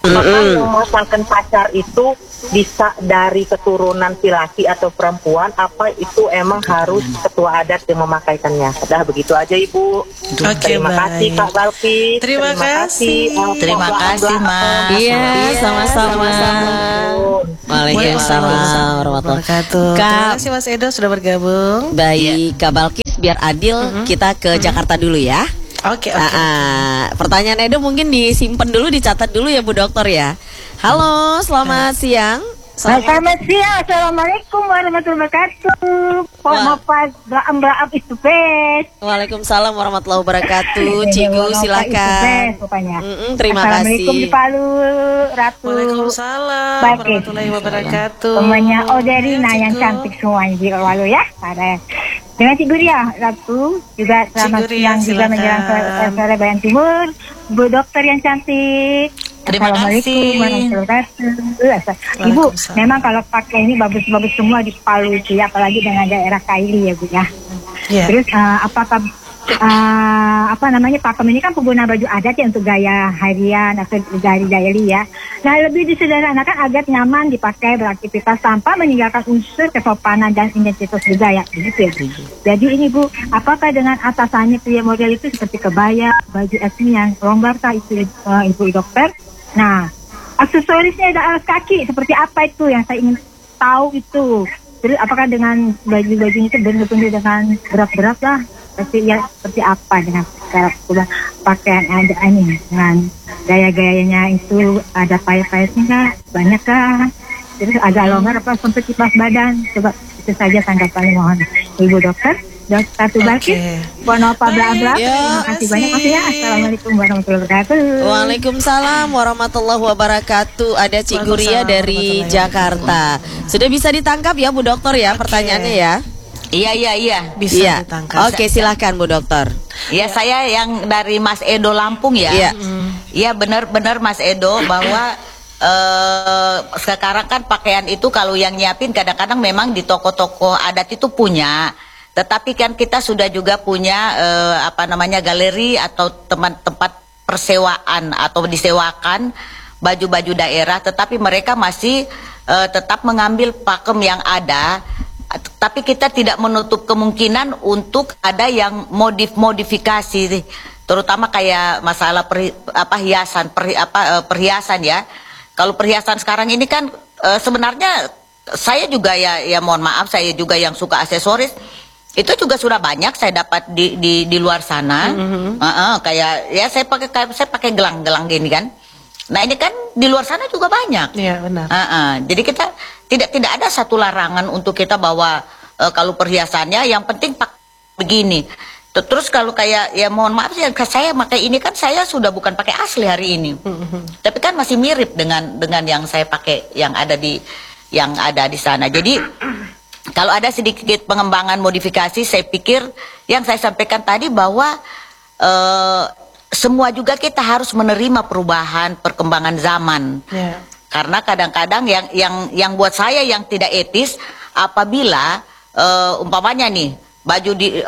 Apakah yang memasangkan pacar itu bisa dari keturunan laki atau perempuan? Apa itu emang harus ketua adat yang memakaikannya? Udah begitu aja Ibu. Terima kasih Kak Balkis. Terima kasih. Terima kasih Mas. Iya, sama-sama. Waalaikumsalam warahmatullahi wabarakatuh. Terima kasih Mas Edo sudah bergabung. Baik, Kak Balkis, biar adil kita ke Jakarta dulu ya. Oke. Pertanyaan Edo mungkin disimpan dulu, dicatat dulu ya Bu Dokter ya. Halo, selamat siang. Selamat siang, Assalamualaikum warahmatullahi wabarakatuh. Mbak itu best. Waalaikumsalam warahmatullahi wabarakatuh. Cigu silakan. Terima Assalamualaikum kasih. di Palu, Ratu. Waalaikumsalam warahmatullahi wabarakatuh. Semuanya Oderina yang cantik semuanya di Palu ya. Ada dengan Cikgu Ria, Ratu juga selamat siang juga menjelang sore Bayan Timur. Bu Dokter yang cantik. Terima kasih. Ibu, memang kalau pakai ini bagus-bagus semua di Palu itu ya, apalagi dengan daerah Kaili ya Bu ya. Yeah. Terus apakah pakem ini kan pengguna baju adat ya untuk gaya harian atau gaya daily ya. Nah, lebih disederhanakan agar nyaman dipakai beraktivitas tanpa meninggalkan unsur kesopanan dan identitas budaya begitu ya. Jadi ini Bu, apakah dengan atasannya pria model itu seperti kebaya, baju etnis yang longgar itu Ibu Dokter? Nah, aksesorisnya ada alas kaki seperti apa itu yang saya ingin tahu itu. Terus apakah dengan baju-baju itu benar-benar dengan berat-berat lah? Seperti apa dengan cara pakaian ada ini dengan gaya-gayanya itu ada payet-payetnya banyak kah? Terus agak longgar apa sampai kipas badan? Coba itu saja tanggapannya mohon Ibu Dokter. Satu Balkis, Bonopa bla-bla. Terima kasih banyak ya. Assalamualaikum warahmatullahi wabarakatuh. Waalaikumsalam warahmatullahi wabarakatuh. Ada Cikgu Ria dari Jakarta. Sudah bisa ditangkap ya Bu Dokter ya pertanyaannya ya? Iya. Bisa ditangkap. Oke, silakan Bu Dokter. Ya, saya yang dari Mas Edo Lampung ya. Iya, benar-benar Mas Edo bahwa sekarang kan pakaian itu kalau yang nyiapin kadang-kadang memang di toko-toko adat itu punya. Tetapi kan kita sudah juga punya galeri atau tempat persewaan atau disewakan baju-baju daerah, tetapi mereka masih tetap mengambil pakem yang ada. Tapi kita tidak menutup kemungkinan untuk ada yang modifikasi, terutama kayak masalah perhiasan ya. Kalau perhiasan sekarang ini kan sebenarnya saya juga ya mohon maaf, saya juga yang suka aksesoris. Itu juga sudah banyak saya dapat di luar sana. Kayak ya saya pakai gelang-gelang gini kan. Nah, ini kan di luar sana juga banyak. Iya, benar. Jadi kita tidak ada satu larangan untuk kita bawa kalau perhiasannya yang penting begini. Terus kalau kayak ya mohon maaf ya saya pakai ini kan saya sudah bukan pakai asli hari ini. Tapi kan masih mirip dengan yang saya pakai yang ada di sana. Jadi kalau ada sedikit pengembangan modifikasi, saya pikir yang saya sampaikan tadi bahwa semua juga kita harus menerima perubahan, perkembangan zaman. Yeah. Karena kadang-kadang yang buat saya yang tidak etis apabila umpamanya nih baju di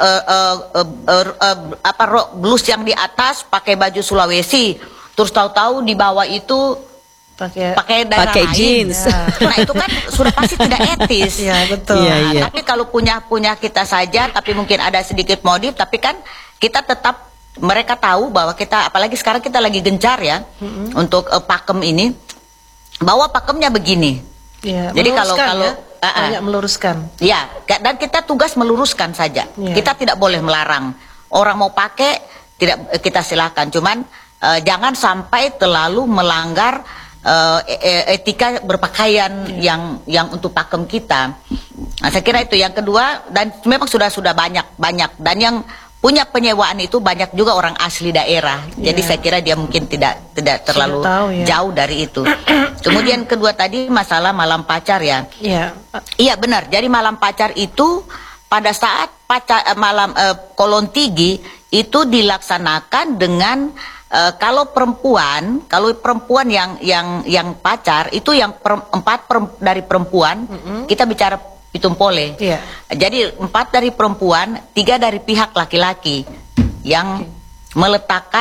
blus yang di atas pakai baju Sulawesi, terus tahu-tahu di bawah itu pakai jeans. Nah, itu kan sudah pasti tidak etis. Iya, betul. Tapi kalau punya kita saja, tapi mungkin ada sedikit modif, tapi kan kita tetap mereka tahu bahwa kita, apalagi sekarang kita lagi gencar ya untuk pakem ini, bahwa pakemnya begini. Ya, jadi kalau banyak meluruskan. Ya, dan kita tugas meluruskan saja. Kita tidak boleh melarang orang mau pakai, tidak kita silakan. Cuman jangan sampai terlalu melanggar etika berpakaian yang untuk pakem kita. Nah, saya kira itu yang kedua, dan memang sudah banyak dan yang punya penyewaan itu banyak juga orang asli daerah. Jadi saya kira dia mungkin tidak terlalu jauh dari itu. Kemudian kedua tadi masalah malam pacar ya. Iya benar. Jadi malam pacar itu pada saat malam Kolon Tigi itu dilaksanakan dengan kalau perempuan yang pacar itu yang dari perempuan kita bicara pitumpole. Jadi 4 dari perempuan, 3 dari pihak laki-laki yang meletakkan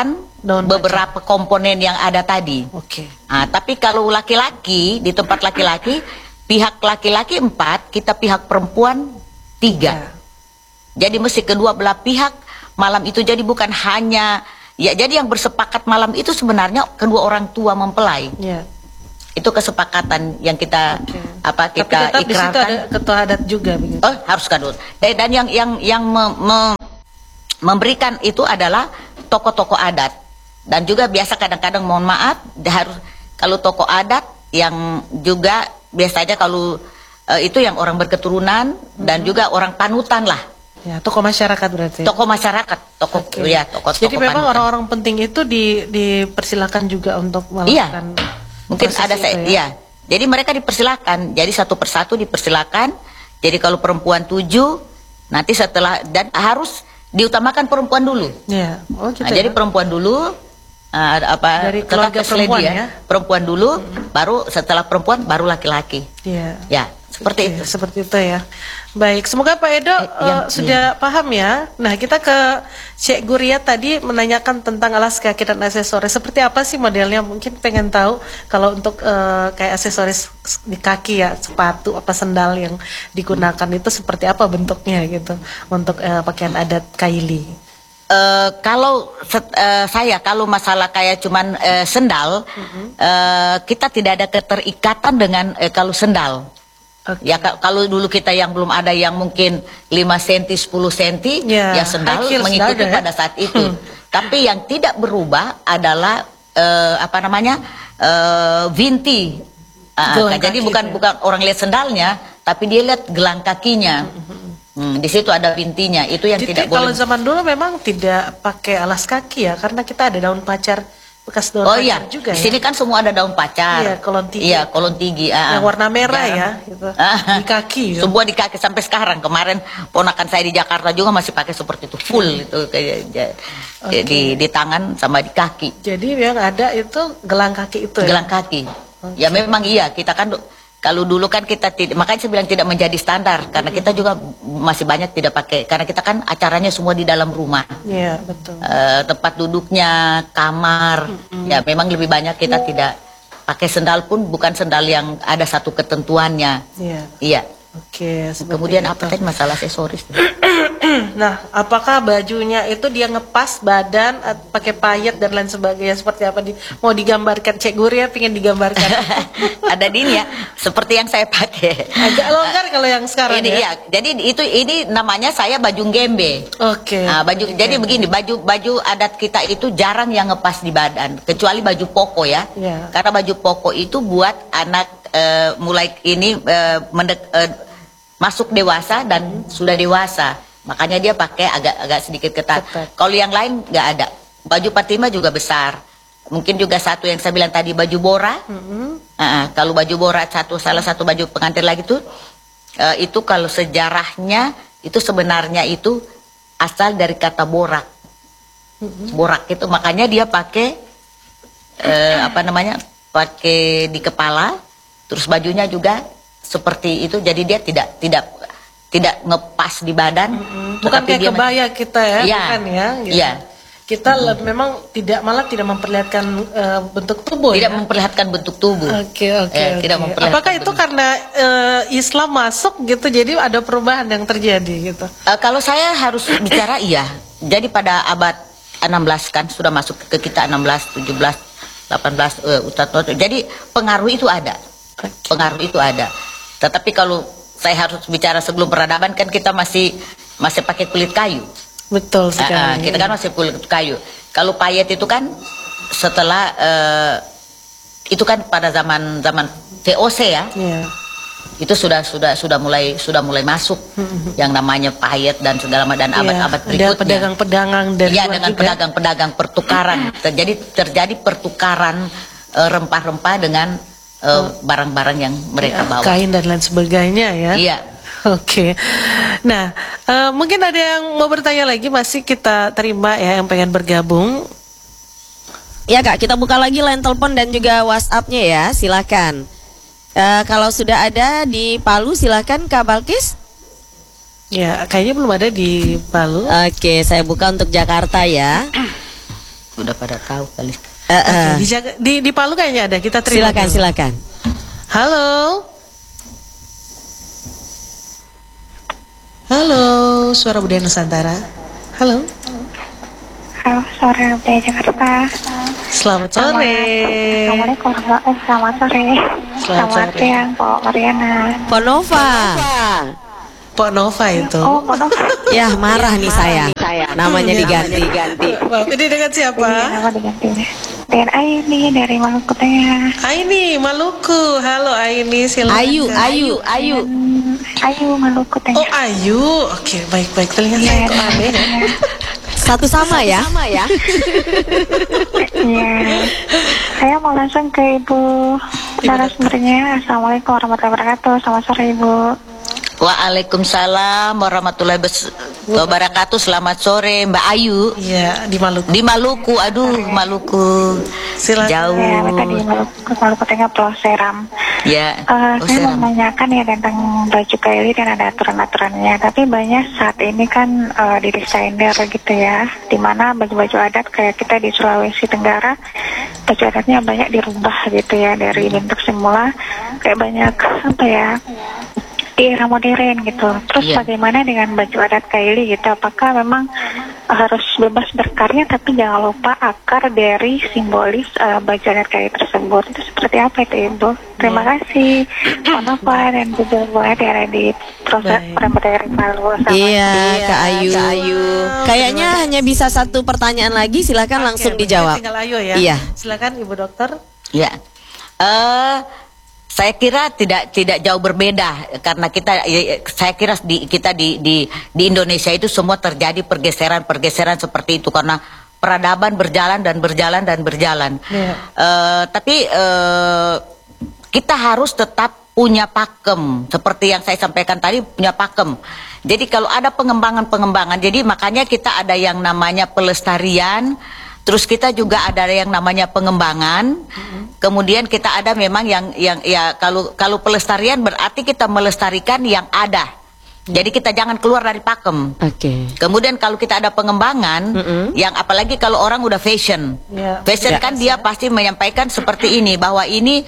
beberapa komponen yang ada tadi. Oke. Nah, tapi kalau laki-laki, di tempat laki-laki, pihak laki-laki 4, kita pihak perempuan 3. Jadi mesti kedua belah pihak malam itu, jadi bukan hanya ya, jadi yang bersepakat malam itu sebenarnya kedua orang tua mempelai. Itu kesepakatan yang kita kita tapi tetap ikrarkan. di situ ada ketua adat juga begitu. Oh, harus kadul. Dan yang memberikan itu adalah tokoh-tokoh adat. Dan juga biasa kadang-kadang, mohon maaf, harus kalau tokoh adat yang juga biasanya kalau itu yang orang berketurunan dan juga orang panutan lah. Ya, tokoh masyarakat berarti. Tokoh masyarakat, tokoh tokoh. Jadi memang orang-orang penting itu dipersilakan juga untuk melakukan. Mungkin ada itu, ya. Jadi mereka dipersilakan. Jadi satu persatu dipersilakan. Jadi kalau perempuan 7, nanti setelah, dan harus diutamakan perempuan dulu. Ya. Oh, gitu Jadi perempuan dulu, dari keluarga perempuan ya. Perempuan dulu, baru setelah perempuan baru laki-laki. Iya. Ya, seperti itu. Seperti itu ya. Baik, semoga Pak Edo sudah paham ya. Nah, kita ke Cik Guria tadi menanyakan tentang alas kaki dan aksesoris. Seperti apa sih modelnya? Mungkin pengen tahu kalau untuk kayak aksesoris di kaki ya, sepatu apa sendal yang digunakan itu seperti apa bentuknya gitu untuk pakaian adat Kaili. Kalau kalau masalah kayak cuman sendal, kita tidak ada keterikatan dengan kalau sendal. Ya kalau dulu kita yang belum ada yang mungkin 5 cm 10 cm ya sendal mengikuti pada saat itu. Tapi yang tidak berubah adalah vinti. Jadi bukan orang lihat sendalnya, tapi dia lihat gelang kakinya. Di situ ada vintinya. Itu yang jadi tidak boleh. Kalau zaman dulu memang tidak pakai alas kaki ya, karena kita ada daun pacar, bekas daun pacar juga. Di sini kan semua ada daun pacar. Iya, kolon tinggi. Iya, kolon tinggi. Yang warna merah ya, gitu. Di kaki. Semua di kaki sampai sekarang. Kemarin ponakan saya di Jakarta juga masih pakai seperti itu, full itu kayak di tangan sama di kaki. Jadi yang ada itu gelang kaki itu. Gelang kaki. Ya memang iya, kita kan kalau dulu kan kita tidak, makanya saya bilang tidak menjadi standar karena kita juga masih banyak tidak pakai, karena kita kan acaranya semua di dalam rumah. Iya, betul. Tempat duduknya, kamar, ya memang lebih banyak kita tidak pakai sendal, pun bukan sendal yang ada satu ketentuannya. Iya. Oke. Kemudian apa tadi masalah aksesoris? Nah, apakah bajunya itu dia ngepas badan, pakai payet dan lain sebagainya, seperti apa mau digambarkan? Cik Guria pengen digambarkan. Ada ya, seperti yang saya pakai. Agak longgar kalau yang sekarang ini ya. Jadi ini namanya saya baju gembe. Oke. Nah, jadi begini, baju adat kita itu jarang yang ngepas di badan, kecuali baju poko ya. Karena baju poko itu buat anak mulai ini masuk dewasa dan sudah dewasa. Makanya dia pakai agak sedikit ketat. Kalau yang lain nggak ada. Baju Fatimah juga besar. Mungkin juga satu yang saya bilang tadi, baju bora. Kalau baju bora salah satu baju pengantin lagi tuh, itu kalau sejarahnya itu sebenarnya itu asal dari kata borak. Borak itu makanya dia pakai pakai di kepala. Terus bajunya juga seperti itu. Jadi dia tidak ngepas di badan. Bukan kayak kebaya kita ya, bukan ya. Gitu. Iya. Kita memang malah tidak memperlihatkan bentuk tubuh. Tidak memperlihatkan bentuk tubuh. Oke. Tidak memperlihatkan. Apakah itu karena Islam masuk gitu, jadi ada perubahan yang terjadi gitu? Kalau saya harus bicara iya. Jadi pada abad 16 kan sudah masuk ke kita 16, 17, 18 jadi pengaruh itu ada. Pengaruh itu ada. Tetapi kalau saya harus bicara sebelum peradaban kan kita masih pakai kulit kayu. Betul sekali. Kita kan masih kulit kayu. Kalau payet itu kan setelah itu kan pada zaman VOC ya. Itu sudah mulai masuk yang namanya payet dan segala macam, dan abad-abad berikutnya. Pedagang-pedagang dan dengan pedagang-pedagang pertukaran. Terjadi pertukaran rempah-rempah dengan barang-barang yang mereka bawa, kain dan lain sebagainya ya. Iya. Oke. Nah, mungkin ada yang mau bertanya lagi, masih kita terima ya yang pengen bergabung. Ya Kak, kita buka lagi line telepon dan juga WhatsApp-nya ya, silakan. Kalau sudah ada di Palu silakan Kak Balkis. Ya, kayaknya belum ada di Palu. Oke, saya buka untuk Jakarta ya. Udah pada tahu kali. Oke, di Palu kayaknya ada. Kita terima. Silakan. Halo, Suara Budaya Nusantara. Halo, Suara Budaya Jakarta. selamat sore. Assalamualaikum. Selamat sore. Selamat siang, Pak Mariana. Pok Nova itu. Oh, Pak Nova. Ya, marah nih saya. Namanya diganti. Ini dengan siapa? Nama diganti. Dengan Aini dari Maluku Tengah. Aini, Maluku. Halo Aini, silakan. Ayu. Ayu Maluku Tengah. Oh, Ayu. Oke, baik. Telinga saya kok aneh. Satu sama ya? Iya. Saya mau langsung ke Ibu narasumbernya. Assalamualaikum warahmatullahi wabarakatuh. Selamat sore, Ibu. Waalaikumsalam warahmatullahi wabarakatuh. Selamat sore Mbak Ayu. Iya, di Maluku. Di Maluku, aduh Maluku. Silakan. Jauh. Ya, tadi Maluku Tengah Pulau Seram. Ya. Saya mau menanyakan ya tentang baju kaili dan ada aturan-aturannya. Tapi banyak saat ini kan didesainer gitu ya, dimana baju-baju adat kayak kita di Sulawesi Tenggara, baju adatnya banyak dirubah gitu ya dari bentuk semula, kayak banyak apa ya, di era modern gitu. Terus bagaimana dengan baju adat kaili gitu? Apakah memang harus bebas berkarya tapi jangan lupa akar dari simbolis baju adat kaili tersebut? Itu seperti apa itu, Ibu? Terima kasih. Pak Nova dan juga Bu Ade ada di proses Pramodaya Palu. Iya, Kak Ayu. Kayaknya hanya bisa satu pertanyaan lagi, silakan langsung dijawab. Tinggal Ayu ya. Iya. Silakan Ibu Dokter. Ya. Saya kira tidak jauh berbeda karena saya kira kita di Indonesia itu semua terjadi pergeseran seperti itu karena peradaban berjalan. Yeah. Tapi kita harus tetap punya pakem seperti yang saya sampaikan tadi, punya pakem. Jadi kalau ada pengembangan, jadi makanya kita ada yang namanya pelestarian. Terus kita juga ada yang namanya pengembangan. Kemudian kita ada memang yang ya kalau pelestarian berarti kita melestarikan yang ada. Jadi kita jangan keluar dari pakem. Oke. Kemudian kalau kita ada pengembangan, yang apalagi kalau orang udah fashion. Fashion kan dia pasti menyampaikan seperti ini bahwa ini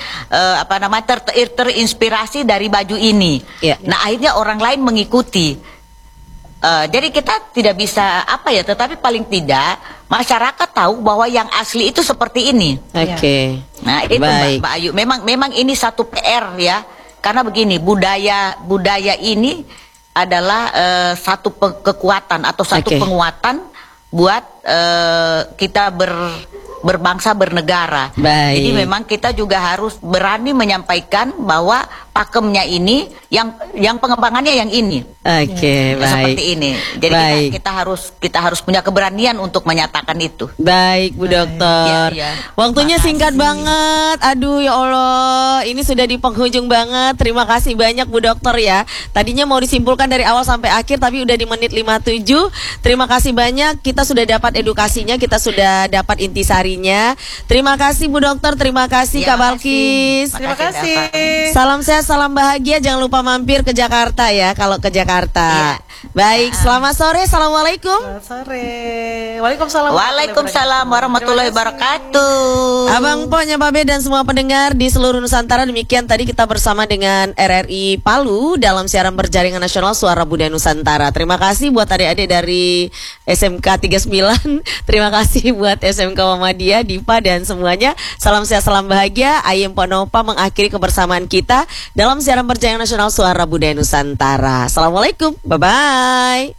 terinspirasi dari baju ini. Nah, akhirnya orang lain mengikuti. Jadi kita tidak bisa tetapi paling tidak masyarakat tahu bahwa yang asli itu seperti ini. Oke. Nah, itu Mbak Ayu. Memang ini satu PR ya. Karena begini, budaya ini adalah satu kekuatan atau satu penguatan buat kita berbangsa bernegara. Jadi memang kita juga harus berani menyampaikan bahwa pakemnya ini yang pengembangannya yang ini. Oke, baik. Seperti ini. Jadi kita harus punya keberanian untuk menyatakan itu. Baik, Bu Dokter. Waktunya singkat banget. Aduh ya Allah, ini sudah di penghujung banget. Terima kasih banyak Bu Dokter ya. Tadinya mau disimpulkan dari awal sampai akhir tapi udah di menit 57. Terima kasih banyak. Kita sudah dapat edukasinya, kita sudah dapat intisarinya. Terima kasih Bu Dokter, terima kasih Kak Balkis. Terima kasih. Salam sehat, salam bahagia. Jangan lupa mampir ke Jakarta ya kalau ke Jakarta. Baik, selamat sore. Assalamualaikum. Selamat sore. Waalaikumsalam. Waalaikumsalam warahmatullahi wabarakatuh. Abang Po, Nyababe dan semua pendengar di seluruh Nusantara, demikian tadi kita bersama dengan RRI Palu dalam siaran berjaringan nasional Suara Budaya Nusantara. Terima kasih buat adik-adik dari SMK 39. Terima kasih buat SMK Muhammadiyah, Dipa dan semuanya. Salam sehat, salam bahagia. Ayem Ponopa mengakhiri kebersamaan kita dalam siaran berjaringan nasional Suara Budaya Nusantara. Assalamualaikum. Bye-bye.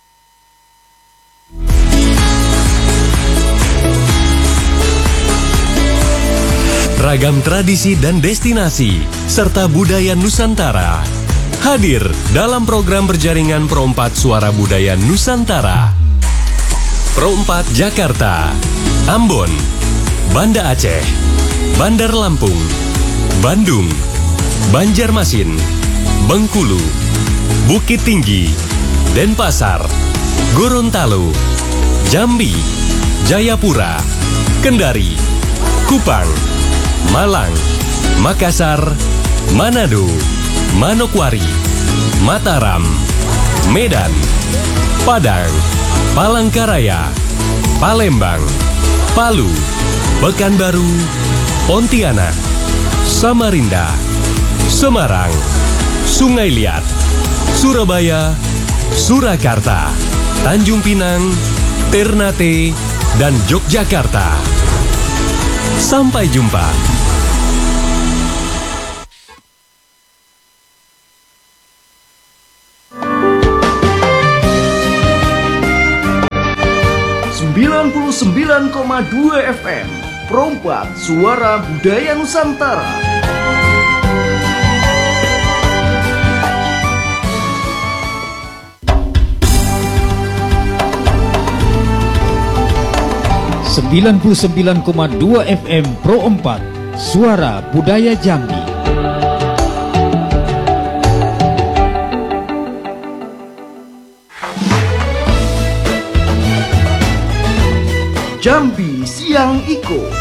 Ragam tradisi dan destinasi serta budaya Nusantara hadir dalam program berjaringan Pro 4 Suara Budaya Nusantara. Pro 4 Jakarta, Ambon, Banda Aceh, Bandar Lampung, Bandung, Banjarmasin, Bengkulu, Bukit Tinggi, Denpasar, Gorontalo, Jambi, Jayapura, Kendari, Kupang, Malang, Makassar, Manado, Manokwari, Mataram, Medan, Padang, Palangkaraya, Palembang, Palu, Pekanbaru, Pontianak, Samarinda, Semarang, Sungai Liat, Surabaya, Surakarta, Tanjung Pinang, Ternate, dan Yogyakarta. Sampai jumpa. ...99,2 FM Perompak Suara Budaya Nusantara. ...99,2 FM Pro 4 Suara Budaya Jambi. Jambi Siang Iko.